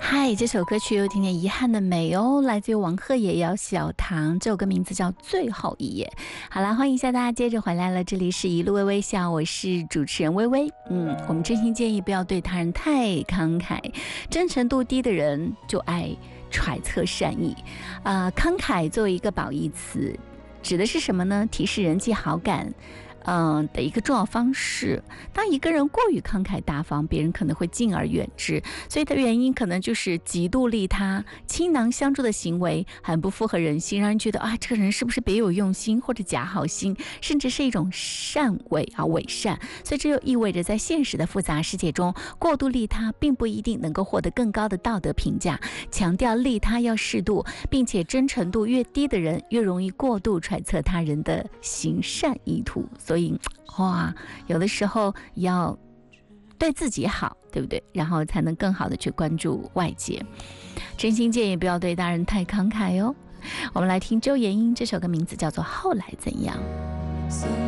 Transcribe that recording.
嗨，这首歌曲有点点遗憾的美哦，来自于王鹤也要小唐，这首歌名字叫《最后一页》。好啦，欢迎一下大家接着回来了，这里是一路微微笑，我是主持人微微。我们真心建议不要对他人太慷慨，真诚度低的人就爱揣测善意。慷慨作为一个褒义词，指的是什么呢？提示人际好感的一个重要方式。当一个人过于慷慨大方，别人可能会敬而远之，所以的原因可能就是极度利他、倾囊相助的行为很不符合人性，让人觉得这个人是不是别有用心或者假好心，甚至是一种善伪善。所以这就意味着在现实的复杂世界中，过度利他并不一定能够获得更高的道德评价。强调利他要适度，并且真诚度越低的人，越容易过度揣测他人的行善意图。所以有的时候要对自己好，对不对？然后才能更好的去关注外界。真心建议不要对大人太慷慨哦。我们来听周延英这首歌，名字叫做《后来怎样》。